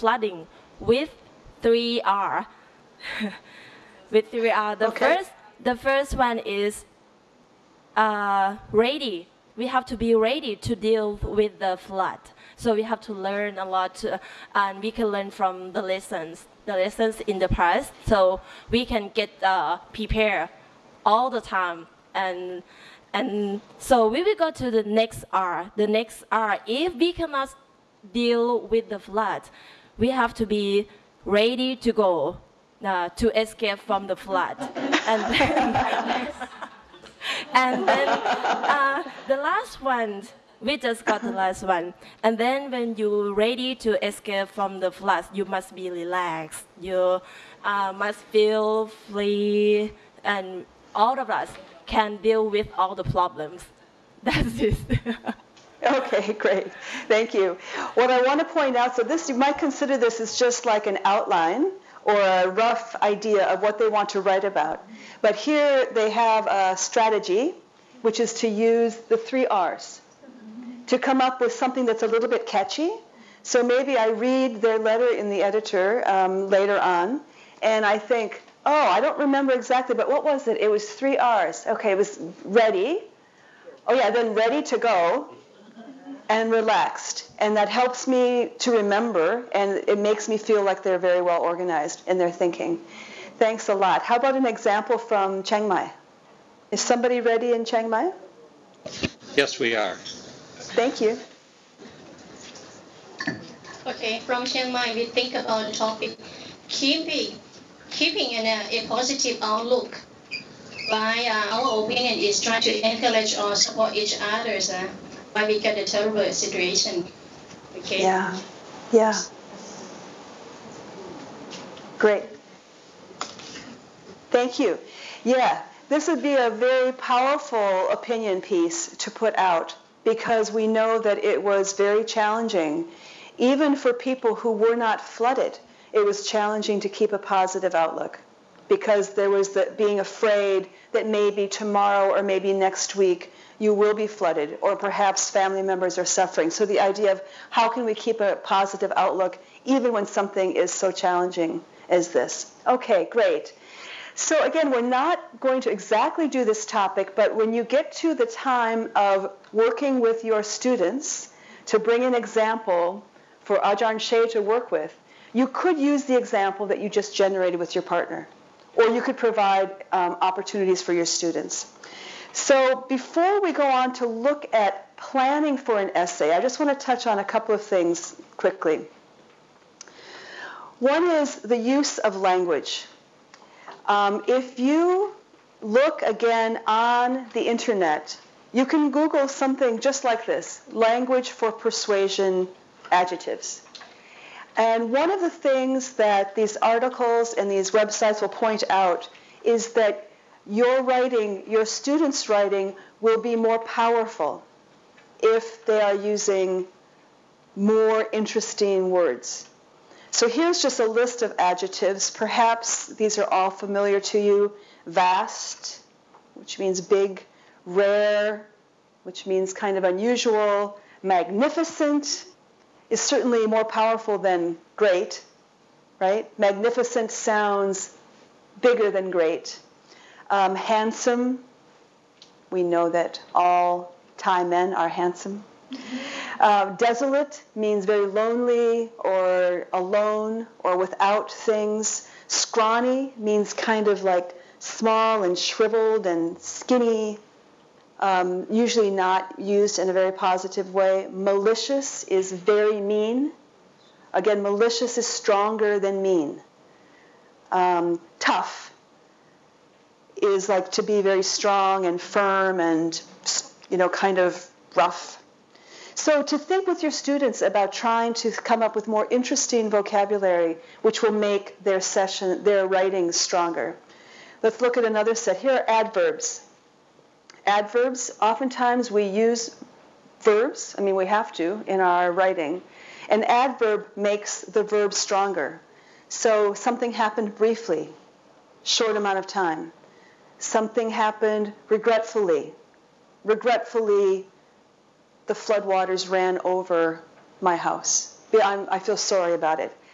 flooding with 3R. With 3R. The first one is ready. We have to be ready to deal with the flood. So we have to learn a lot, and we can learn from the lessons in the past, so we can get prepared all the time. And so we will go to the next R. The next R, if we cannot deal with the flood, we have to be ready to go to escape from the flood. And then the last one, we just got the last one. And then when you're ready to escape from the flood, you must be relaxed. You must feel free, and all of us can deal with all the problems. That's it. Okay, great. Thank you. What I want to point out, so this, you might consider this as just like an outline or a rough idea of what they want to write about. But here they have a strategy, which is to use the 3 R's to come up with something that's a little bit catchy. So maybe I read their letter in the editor later on, and I think, oh, I don't remember exactly, but what was it? It was 3 R's. Okay, it was ready. Oh yeah, then ready to go, and relaxed. And that helps me to remember, and it makes me feel like they're very well organized in their thinking. Thanks a lot. How about an example from Chiang Mai? Is somebody ready in Chiang Mai? Yes, we are. Thank you. Okay, from Chiang Mai, we think about the topic keeping a positive outlook. By our opinion is trying to encourage or support each other while we get a terrible situation. Okay. Yeah. Great. Thank you. Yeah, this would be a very powerful opinion piece to put out, because we know that it was very challenging. Even for people who were not flooded, it was challenging to keep a positive outlook, because there was the being afraid that maybe tomorrow or maybe next week you will be flooded, or perhaps family members are suffering. So the idea of how can we keep a positive outlook even when something is so challenging as this. Okay, great. So again, we're not going to exactly do this topic, but when you get to the time of working with your students to bring an example for Ajahn Shea to work with, you could use the example that you just generated with your partner, or you could provide opportunities for your students. So before we go on to look at planning for an essay, I just want to touch on a couple of things quickly. One is the use of language. If you look again on the internet, you can Google something just like this, language for persuasion adjectives. And one of the things that these articles and these websites will point out is that your writing, your students' writing, will be more powerful if they are using more interesting words. So here's just a list of adjectives. Perhaps these are all familiar to you. Vast, which means big. Rare, which means kind of unusual. Magnificent is certainly more powerful than great, right? Magnificent sounds bigger than great. Handsome, we know that all Thai men are handsome. Desolate means very lonely or alone or without things. Scrawny means kind of like small and shriveled and skinny, usually not used in a very positive way. Malicious is very mean. Again, malicious is stronger than mean. Tough is like to be very strong and firm and, kind of rough. So to think with your students about trying to come up with more interesting vocabulary, which will make their writing stronger. Let's look at another set. Here are adverbs. Adverbs, oftentimes we use verbs. We have to in our writing. An adverb makes the verb stronger. So something happened briefly, short amount of time. Something happened regretfully. Regretfully, the floodwaters ran over my house. I feel sorry about it.